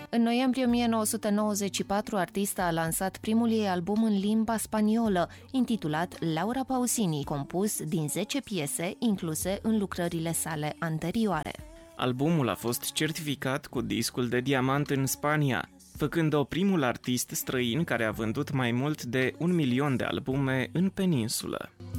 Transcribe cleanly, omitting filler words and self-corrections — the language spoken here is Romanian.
În noiembrie 1994, artista a lansat primul ei album în limba spaniolă, intitulat Laura Pausini, compus din 10 piese incluse în lucrările sale anterioare. Albumul a fost certificat cu discul de diamant în Spania, făcând-o primul artist străin care a vândut mai mult de 1 milion de albume în peninsulă.